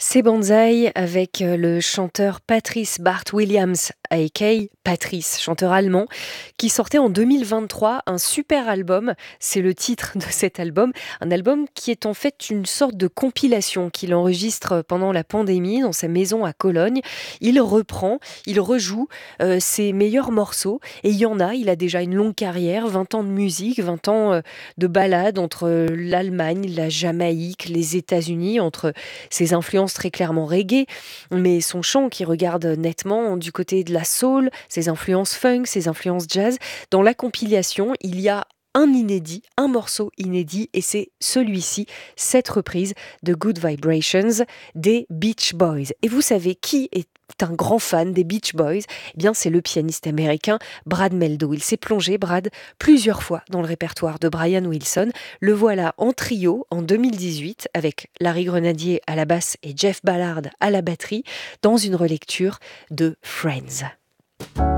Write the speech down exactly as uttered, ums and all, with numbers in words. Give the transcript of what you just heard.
C'est Banzai avec euh, le chanteur Patrice Bart Williams, aka Patrice, chanteur allemand, qui sortait en deux mille vingt-trois un super album. C'est le titre de cet album. Un album qui est en fait une sorte de compilation qu'il enregistre pendant la pandémie dans sa maison à Cologne. Il reprend, il rejoue euh, ses meilleurs morceaux. Et il y en a, il a déjà une longue carrière, vingt ans de musique, vingt ans euh, de balades entre euh, l'Allemagne, la Jamaïque, les États-Unis, entre ses influences très clairement reggae, mais son chant qui regarde nettement du côté de la soul, ses influences funk, ses influences jazz. Dans la compilation, il y a un inédit, un morceau inédit, et c'est celui-ci, cette reprise de Good Vibrations des Beach Boys. Et vous savez qui est un grand fan des Beach Boys? Eh bien, c'est le pianiste américain Brad Mehldau. Il s'est plongé, Brad, plusieurs fois dans le répertoire de Brian Wilson. Le voilà en trio en deux mille dix-huit avec Larry Grenadier à la basse et Jeff Ballard à la batterie dans une relecture de Friends.